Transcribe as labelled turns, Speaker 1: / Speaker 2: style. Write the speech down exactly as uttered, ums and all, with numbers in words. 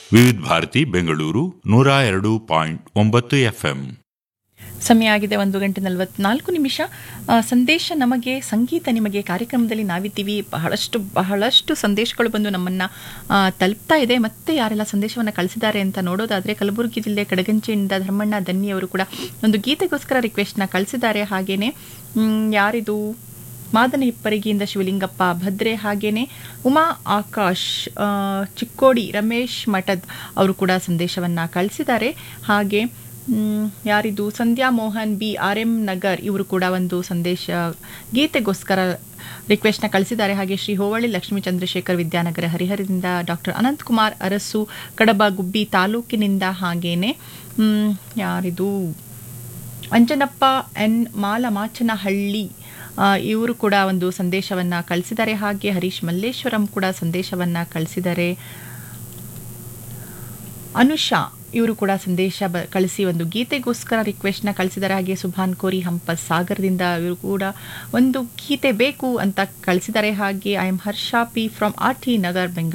Speaker 1: ವಿವಿಧ ಭಾರತಿ ಬೆಂಗಳೂರು ನೂರ ಎರಡು ಪಾಯಿಂಟ್ ಒಂಬತ್ತು ಎಫ್ಎಂ.
Speaker 2: ಸಮಯ ಆಗಿದೆ ಒಂದು ಗಂಟೆ ನಲವತ್ನಾಲ್ಕು ನಿಮಿಷ. ಸಂದೇಶ ನಮಗೆ ಸಂಗೀತ ನಿಮಗೆ ಕಾರ್ಯಕ್ರಮದಲ್ಲಿ ನಾವಿದ್ದೀವಿ. ಬಹಳಷ್ಟು ಬಹಳಷ್ಟು ಸಂದೇಶಗಳು ಬಂದು ನಮ್ಮನ್ನು ತಲುಪ್ತಾ ಇದೆ. ಮತ್ತೆ ಯಾರೆಲ್ಲ ಸಂದೇಶವನ್ನು ಕಳಿಸಿದ್ದಾರೆ ಅಂತ ನೋಡೋದಾದರೆ, ಕಲಬುರಗಿ ಜಿಲ್ಲೆ ಕಡಗಂಚಿಯಿಂದ ಧರ್ಮಣ್ಣ ದನ್ನಿಯವರು ಕೂಡ ಒಂದು ಗೀತೆಗೋಸ್ಕರ ರಿಕ್ವೆಸ್ಟ್ನ ಕಳಿಸಿದ್ದಾರೆ. ಹಾಗೆಯೇ ಯಾರಿದು ಮಾದನ ಹಿಪ್ಪರಿಗಿಯಿಂದ ಶಿವಲಿಂಗಪ್ಪ ಭದ್ರೆ, ಹಾಗೇನೆ ಉಮಾ ಆಕಾಶ್ ಚಿಕ್ಕೋಡಿ ರಮೇಶ್ ಮಠದ್ ಅವರು ಕೂಡ ಸಂದೇಶವನ್ನು ಕಳಿಸಿದ್ದಾರೆ. ಹಾಗೆ ಯಾರಿದು ಸಂಧ್ಯಾ Mohan B R M Nagar ಇವರು ಕೂಡ ಒಂದು ಸಂದೇಶ ಗೀತೆಗೋಸ್ಕರ ರಿಕ್ವೆಸ್ಟ್ನ ಕಳಿಸಿದ್ದಾರೆ. ಹಾಗೆ ಶ್ರೀ ಹೋವಳ್ಳಿ ಲಕ್ಷ್ಮೀ ಚಂದ್ರಶೇಖರ್ ವಿದ್ಯಾನಗರ ಹರಿಹರದಿಂದ, ಡಾಕ್ಟರ್ ಅನಂತಕುಮಾರ್ ಅರಸು ಕಡಬ ಗುಬ್ಬಿ ತಾಲೂಕಿನಿಂದ, ಹಾಗೇನೆ ಯಾರಿದು ಅಂಜನಪ್ಪ ಎನ್ ಮಾಲಮಾಚನಹಳ್ಳಿ ಇವರು ಕೂಡ ಒಂದು ಸಂದೇಶವನ್ನು ಕಳಿಸಿದ್ದಾರೆ. ಹಾಗೆ ಹರೀಶ್ ಮಲ್ಲೇಶ್ವರಂ ಕೂಡ ಸಂದೇಶವನ್ನು ಕಳಿಸಿದ್ದಾರೆ. ಅನುಷಾ ಇವರು ಕೂಡ ಸಂದೇಶ ಬ ಕಳಿಸಿ ಒಂದು ಗೀತೆಗೋಸ್ಕರ ರಿಕ್ವೆಸ್ಟ್ನ ಕಳಿಸಿದ್ದಾರೆ. ಹಾಗೆ ಸುಭಾನ್ ಕೋರಿ ಹಂಪ ಸಾಗರದಿಂದ ಇವರು ಕೂಡ ಒಂದು ಗೀತೆ ಬೇಕು ಅಂತ ಕಳಿಸಿದ್ದಾರೆ. ಹಾಗೆ I M Harsha P from R T Nagar Bengaluru